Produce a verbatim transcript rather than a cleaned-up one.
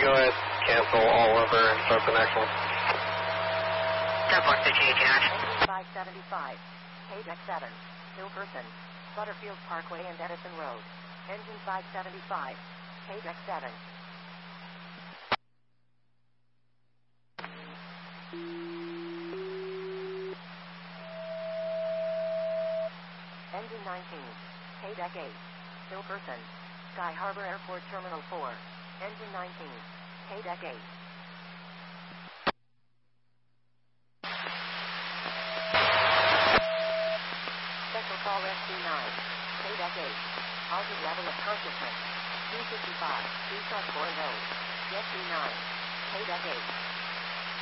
go ahead, cancel all over and start the next one. ten four fifty-eight, action. Engine five seventy-five, K deck seven, Hilverson, Butterfield Parkway and Edison Road. Engine five seventy-five, K deck seven. Engine nineteen, K deck eight, Hilverson, Sky Harbor Airport Terminal four. Engine nineteen, K deck eight. Special call S D nine, K deck eight. Altered level of consciousness. two fifty-five, two point oh. S D nine, K deck eight.